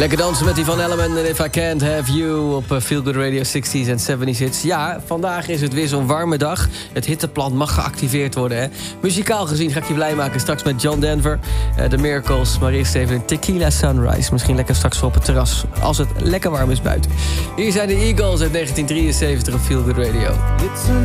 Lekker dansen met die Van Element en If I Can't Have You op Feel Good Radio 60s en 70s hits. Ja, vandaag is het weer zo'n warme dag. Het hitteplan mag geactiveerd worden, hè. Muzikaal gezien ga ik je blij maken straks met John Denver, The Miracles. Maar eerst even een Tequila Sunrise. Misschien lekker straks op het terras, als het lekker warm is buiten. Hier zijn de Eagles uit 1973 op Feel Good Radio.